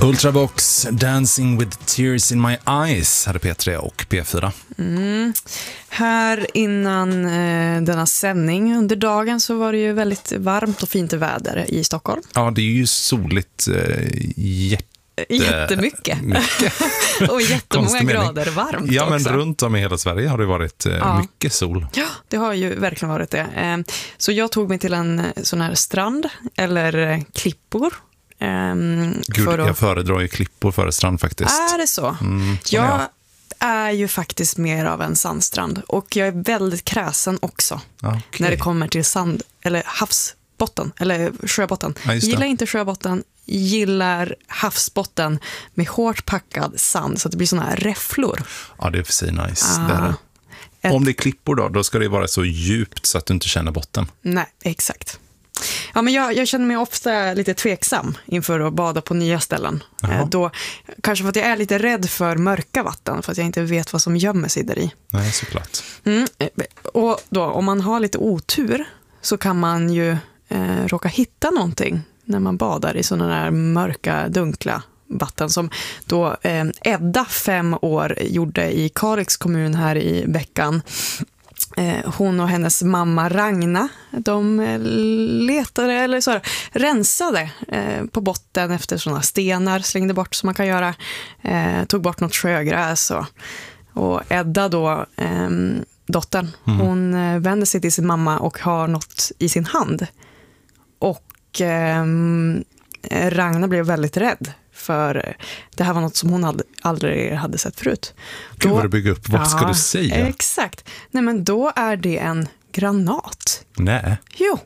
Ultravox, Dancing with Tears in My Eyes hade P3 och P4. Här innan denna sändning under dagen så var det ju väldigt varmt och fint väder i Stockholm. Ja, det är ju soligt jättemycket. Och jättemånga grader varmt ja, men också. runt om i hela Sverige har det varit mycket sol. Ja, det har ju verkligen varit det. Så jag tog mig till en sån här strand eller klippor. Gud, jag föredrar ju klippor före strand faktiskt. Är det så? Jag är ju faktiskt mer av en sandstrand. Och jag är väldigt kräsen också. Okay. När det kommer till sand eller havsbotten eller sjöbotten. Ja, gillar inte sjöbotten, gillar havsbotten med hårt packad sand så att det blir såna här räfflor. Ja, det är för sig nice. Om det är klippor då ska det vara så djupt så att du inte känner botten. Nej, exakt. Ja, men jag känner mig ofta lite tveksam inför att bada på nya ställen. Då, kanske för att jag är lite rädd för mörka vatten, för att jag inte vet vad som gömmer sig där i. Nej, såklart. Och då, om man har lite otur så kan man ju råka hitta någonting när man badar i sådana där mörka, dunkla vatten som då Edda 5 år gjorde i Kalix kommun här i veckan. Hon och hennes mamma Ragna, de letade eller så rensade på botten efter sådana stenar, slängde bort som man kan göra, tog bort något sjögräs och Edda då, dottern, hon vänder sig till sin mamma och har något i sin hand och Ragna blev väldigt rädd. För det här var något som hon aldrig hade sett förut. Gud, vad du bygger upp. Vad ska du säga? Exakt. Nej, men då är det en granat. Nej. Jo.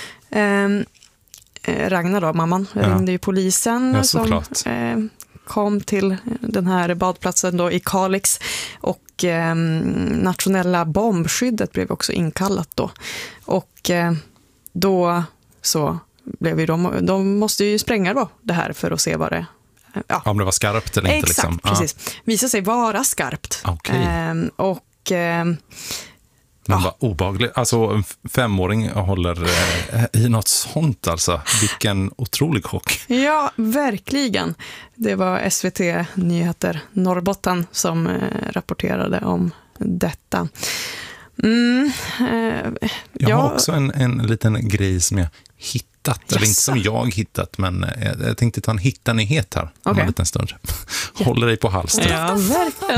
Ragnar då, mamman, ringde ju polisen som kom till den här badplatsen då i Kalix. Och nationella bombskyddet blev också inkallat då. Och då så blev ju de måste ju spränga då det här för att se vad det om det var skarpt eller inte. Exakt, liksom. Precis. Visar sig vara skarpt. Okay. Men vad obehagligt. Alltså en 5-åring håller i något sånt alltså. Vilken otrolig chock. Ja, verkligen. Det var SVT Nyheter Norrbotten som rapporterade om detta. Jag har också en liten grej som jag hittat. Eller inte som jag hittat, men jag tänkte ta en hitta-nyhet här om en liten stund. Håller dig på halsen. Ja, verkligen.